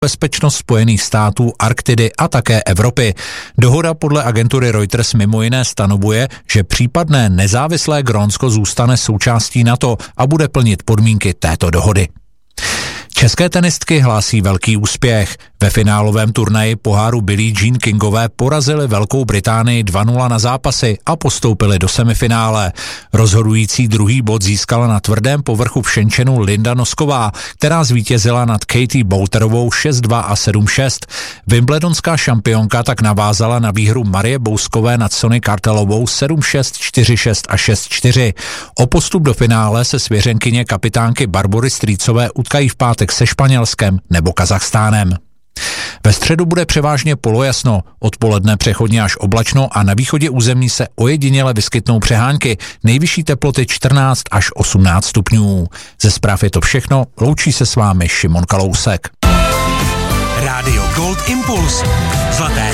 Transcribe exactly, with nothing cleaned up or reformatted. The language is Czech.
bezpečnost Spojených států, Arktidy a také Evropy. Dohoda podle agentury Reuters mimo jiné stanovuje, že případné nezávislé Grónsko zůstane součástí NATO a bude plnit podmínky této dohody. České tenistky hlásí velký úspěch. Ve finálovém turnaji poháru Billie Jean Kingové porazili Velkou Británii dva nula na zápasy a postoupili do semifinále. Rozhodující druhý bod získala na tvrdém povrchu v Shenzhenu Linda Nosková, která zvítězila nad Katie Boulterovou šest dva a sedm šest. Wimbledonská šampionka tak navázala na výhru Marie Bouskové nad Sony Kartelovou sedm šest, čtyři šest a šest čtyři. O postup do finále se svěřenkyně kapitánky Barbory Strýcové utkají v pátek se Španělskem nebo Kazachstánem. Ve středu bude převážně polojasno, odpoledne přechodně až oblačno a na východě území se ojediněle vyskytnou přehánky, nejvyšší teploty čtrnáct až osmnáct stupňů. Ze zpráv je to všechno, loučí se s vámi Šimon Kalousek. Rádio Gold Impuls. Zlaté